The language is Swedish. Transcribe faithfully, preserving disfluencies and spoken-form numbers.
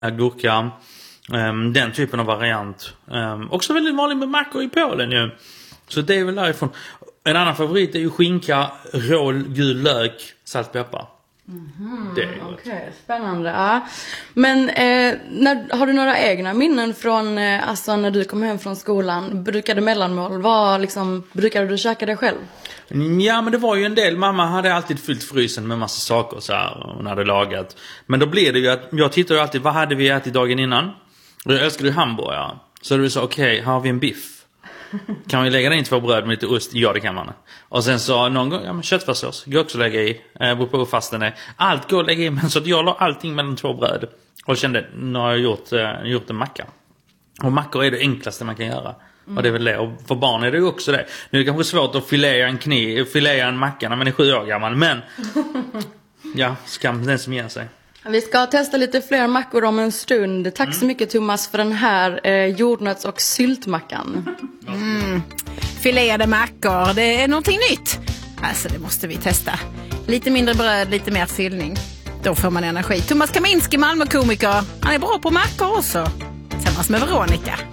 gurka, um, den typen av variant. Um, också väldigt vanligt med mackor i Polen ju. Så det är väl därifrån. En annan favorit är ju skinka, rå, gul lök, saltpeppar. Mm-hmm. Okej, okay, spännande. Ja. Men eh, när, har du några egna minnen från eh, alltså när du kom hem från skolan? Brukade mellanmål var liksom, brukade du käka det själv? Ja, men det var ju en del. Mamma hade alltid fyllt frysen med massa saker så här, hon hade lagat. Men då blev det ju att jag tittar ju alltid, vad hade vi ätit dagen innan? Och jag älskade ju hamburgare. Så det var så, okej, okay, har vi en biff? Kan vi lägga den i två bröd med lite ost? Ja, det kan man. Och sen så någon gång, ja men köttfärssås går också att lägga i. Jag beror på hur fast den är. Allt går att lägga i, men så att jag la allting mellan två bröd. Och kände, nu har jag gjort, uh, gjort en macka. Och mackor är det enklaste man kan göra. Mm. Och det är väl det. Och för barn är det ju också det. Nu är det kanske svårt att filea en kniv, filea en macka när man är sju år gammal. Men, ja, skam den som ger sig. Vi ska testa lite fler mackor om en stund. Tack mm. så mycket Thomas för den här eh, jordnöts- och syltmackan. Mm. Filerade mackor, det är någonting nytt. Alltså det måste vi testa. Lite mindre bröd, lite mer fyllning. Då får man energi. Thomas Kaminski, Malmö-komiker. Han är bra på mackor också. Tillsammans med Veronica.